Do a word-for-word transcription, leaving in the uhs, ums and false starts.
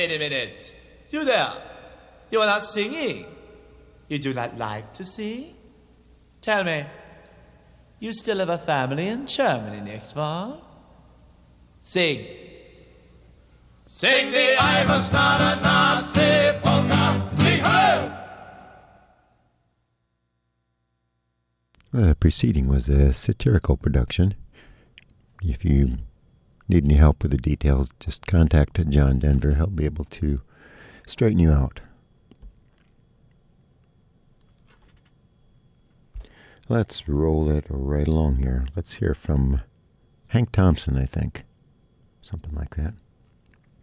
wait a minute. You there. You are not singing. You do not like to sing? Tell me, you still have a family in Germany, nicht wahr? Sing. Sing the I was not a Nazi polka. Sing ho! The preceding was a satirical production. If you need any help with the details, just contact John Denver. He'll be able to straighten you out. Let's roll it right along here. Let's hear from Hank Thompson, I think. Something like that.